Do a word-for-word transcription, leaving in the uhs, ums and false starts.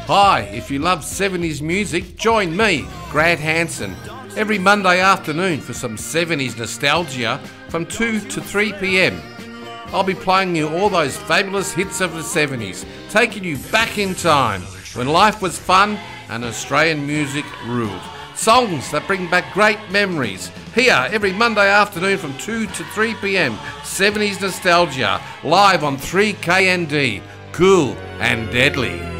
Hi, if you love seventies music, join me, Grant Hanson, every Monday afternoon for some seventies nostalgia from two to three p m. I'll be playing you all those fabulous hits of the seventies, taking you back in time when life was fun and Australian music ruled. Songs that bring back great memories. Here, every Monday afternoon from two to three p m, seventies Nostalgia, live on three K N D. Cool and deadly.